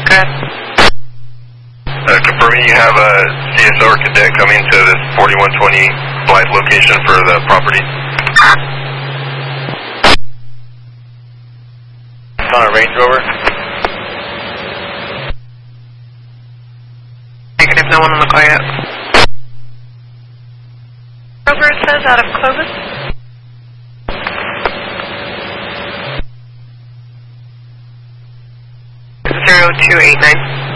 Good. Confirming you have a CSR cadet coming to this 4120 Blythe location for the property. It's on a Range Rover. Negative, no one on the car yet. Rover, it says, out of Clovis. Zero 0289.